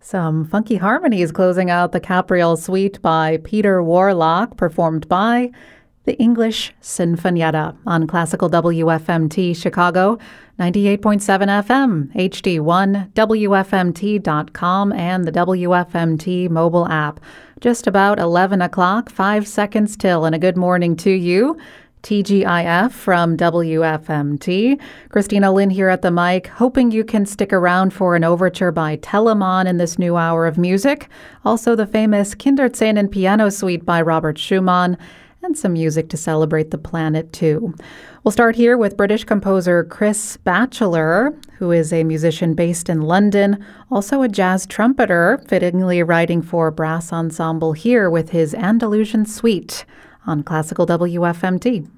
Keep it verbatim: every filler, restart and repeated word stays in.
Some funky harmonies closing out the Capriole Suite by Peter Warlock, performed by the English Sinfonietta on Classical W F M T Chicago, ninety-eight point seven F M, H D one, W F M T dot com, and the W F M T mobile app. Just about eleven o'clock, five seconds till, and a good morning to you. T G I F from W F M T. Christina Lynn here at the mic, hoping you can stick around for an overture by Telemann in this new hour of music. Also the famous Kinderszenen Piano Suite by Robert Schumann, and some music to celebrate the planet too. We'll start here with British composer Chris Batchelor, who is a musician based in London, also a jazz trumpeter, fittingly writing for brass ensemble here with his Andalusian Suite on Classical W F M T.